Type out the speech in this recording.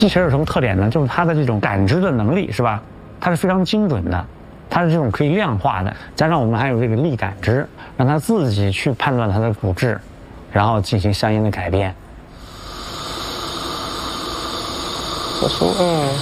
机器人有什么特点呢？就是它的这种感知的能力，是吧？它是非常精准的，它是这种可以量化的，加上我们还有这个力感知，让它自己去判断它的骨质，然后进行相应的改变。 我说